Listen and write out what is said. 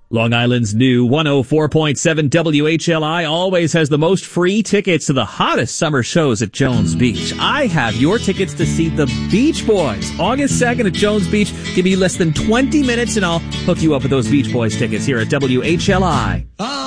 Long Island's new 104.7 WHLI always has the most free tickets to the hottest summer shows at Jones Beach. I have your tickets to see the Beach Boys August 2nd at Jones Beach. Give me less than 20 minutes and I'll hook you up with those Beach Boys tickets here at WHLI.